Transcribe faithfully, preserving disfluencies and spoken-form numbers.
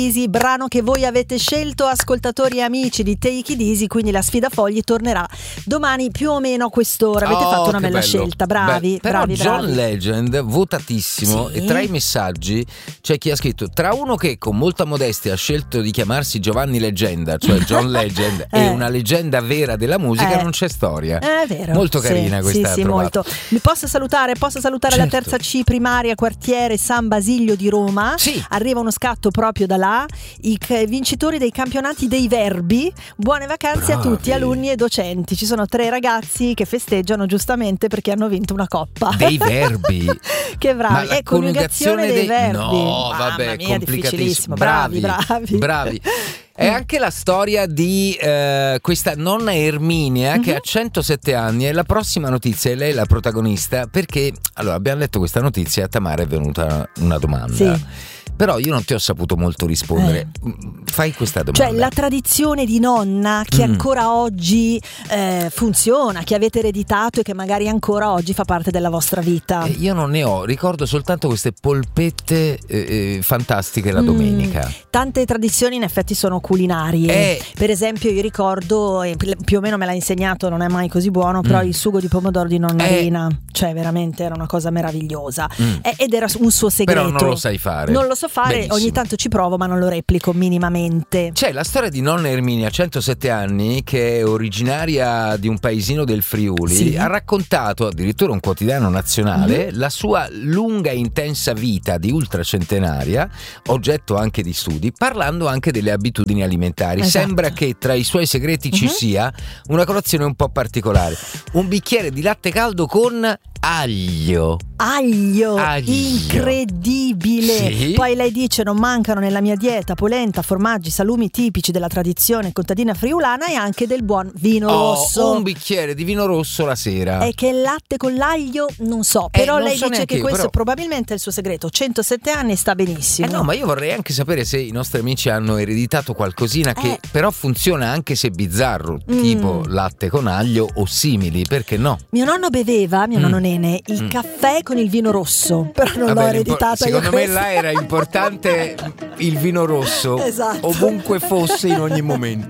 Easy, brano che voi avete scelto, ascoltatori e amici di Take It Easy, quindi la sfida fogli tornerà domani più o meno a quest'ora. Avete oh, fatto una bella bello. scelta, bravi, Beh, però bravi, John bravi. Legend, votatissimo, Sì. e tra i messaggi c'è chi ha scritto: tra uno che con molta modestia ha scelto di chiamarsi Giovanni Leggenda, cioè John Legend, eh. e una leggenda vera della musica, eh. non c'è storia. È vero. Molto carina sì, questa. Sì, sì, molto. Mi posso salutare? Posso salutare Certo. la terza C primaria quartiere San Basilio di Roma. Sì. Arriva uno scatto proprio da là. I c- vincitori dei campionati dei verbi. Buone vacanze Bravi. a tutti, alunni e docenti. Ci sono tre ragazzi che festeggiano giustamente perché hanno vinto una coppa. Dei verbi. Che bravi. Ma la E coniugazione dei, dei verbi. No, Mamma vabbè, mia, complicatissimo. difficilissimo. Bravi, bravi. bravi. È anche la storia di eh, questa nonna Erminia che Mhm. ha centosette anni, e la prossima notizia è lei la protagonista, perché allora abbiamo letto questa notizia e a Tamara è venuta una domanda. Sì. Però io non ti ho saputo molto rispondere. Fai questa domanda. Cioè la tradizione di nonna che Mm. ancora oggi eh, funziona, che avete ereditato e che magari ancora oggi fa parte della vostra vita. Eh, io non ne ho, ricordo soltanto queste polpette eh, eh, fantastiche la Mm. domenica. Tante tradizioni in effetti sono culinarie. Eh. Per esempio io ricordo, e più o meno me l'ha insegnato, non è mai così buono, però Mm. il sugo di pomodoro di nonna Eh. Rina, cioè veramente era una cosa meravigliosa. Mm. Eh, ed era un suo segreto. Però non lo sai fare. Non lo so fare, Benissimo. ogni tanto ci provo ma non lo replico minimamente. C'è la storia di nonna Erminia, centosette anni, che è originaria di un paesino del Friuli. Sì. Ha raccontato, addirittura un quotidiano nazionale, Mm-hmm. la sua lunga e intensa vita di ultracentenaria, oggetto anche di studi, parlando anche delle abitudini alimentari. Esatto. Sembra che tra i suoi segreti ci Mhm. sia una colazione un po' particolare: un bicchiere di latte caldo con aglio. Aglio, Aglio. incredibile. Sì. Poi lei dice: non mancano nella mia dieta polenta, formaggi, salumi tipici della tradizione contadina friulana e anche del buon vino Oh, rosso. un bicchiere di vino rosso la sera. E che il latte con l'aglio non so, Eh, però non lei so dice neanche che io, questo però- è probabilmente il suo segreto. centosette anni e sta benissimo. Eh no, ma io vorrei anche sapere se i nostri amici hanno ereditato qualcosina che Eh. però funziona anche se bizzarro, Mm. tipo latte con aglio o simili, perché no? Mio nonno beveva, mio Mm. nonno Nene, il Mm. caffè con il vino rosso, però non Vabbè, l'ho l'impo- ereditato io secondo me questo. là era importante il vino rosso, Esatto. ovunque fosse, in ogni momento.